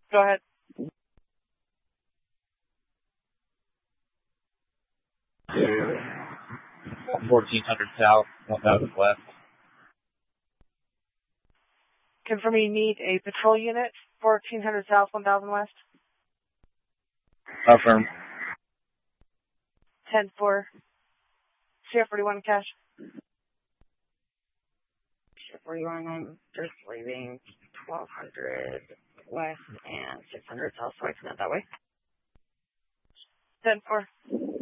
Go ahead. To 1400 South, 1000 West. Confirm you need a patrol unit, 1400 South, 1000 West. Affirm. 10-4. Sheriff 41 cash. Sheriff 41, I'm just leaving 1200 West and 600 South, so I can head that way. 10-4.